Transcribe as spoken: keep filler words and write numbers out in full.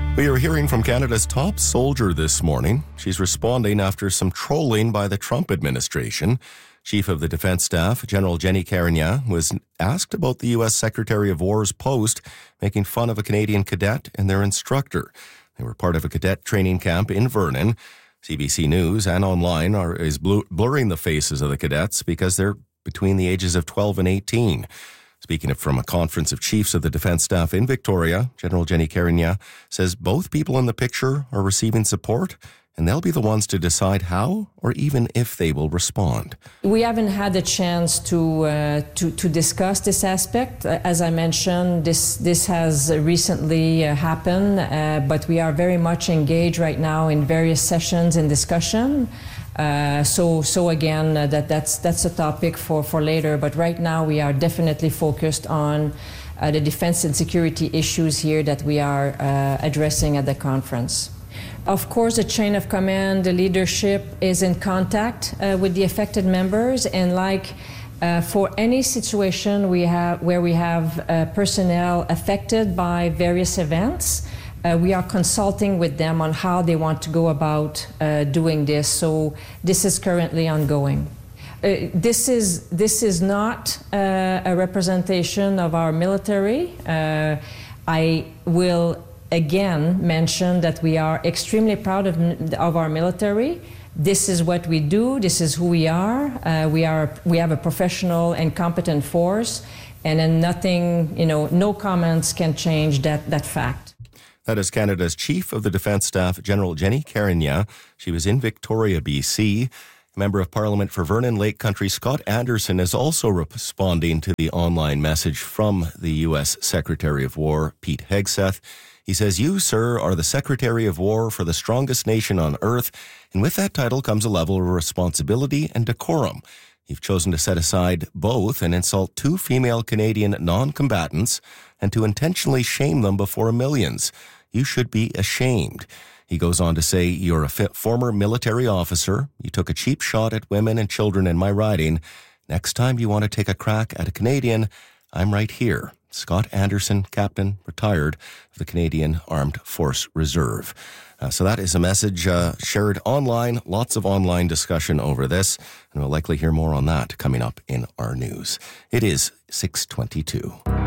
We are hearing from Canada's top soldier this morning. She's responding after some trolling by the Trump administration. Chief of the Defense Staff, General Jenny Carignan, was asked about the U S Secretary of War's post making fun of a Canadian cadet and their instructor. They were part of a cadet training camp in Vernon. C B C News and online are is blurring the faces of the cadets because they're between the ages of twelve and eighteen. Speaking from a conference of chiefs of the defense staff in Victoria, General Jenny Carignan says both people in the picture are receiving support, and they'll be the ones to decide how or even if they will respond. We haven't had a chance to uh, to, to discuss this aspect. As I mentioned, this this has recently uh, happened, uh, but we are very much engaged right now in various sessions and discussion. Uh, so, so again, uh, that that's that's a topic for, for later. But right now, we are definitely focused on uh, the defense and security issues here that we are uh, addressing at the conference. Of course, the chain of command, the leadership is in contact uh, with the affected members, and like uh, for any situation we have where we have uh, personnel affected by various events. Uh, we are consulting with them on how they want to go about uh, doing this. So this is currently ongoing. Uh, this is this is not uh, a representation of our military. Uh, I will again mention that we are extremely proud of of our military. This is what we do. This is who we are. Uh, we are we have a professional and competent force, and then nothing, you know, no comments can change that that fact. That is Canada's Chief of the Defence Staff, General Jenny Carignan. She was in Victoria, B C. Member of Parliament for Vernon Lake Country, Scott Anderson, is also responding to the online message from the U S Secretary of War, Pete Hegseth. He says, "You, sir, are the Secretary of War for the strongest nation on earth, and with that title comes a level of responsibility and decorum. You've chosen to set aside both and insult two female Canadian non-combatants and to intentionally shame them before millions. You should be ashamed." He goes on to say, "You're a fi- former military officer. You took a cheap shot at women and children in my riding. Next time you want to take a crack at a Canadian, I'm right here." Scott Anderson, Captain, retired of the Canadian Armed Force Reserve. Uh, so that is a message uh, shared online. Lots of online discussion over this, and we'll likely hear more on that coming up in our news. It is six twenty-two.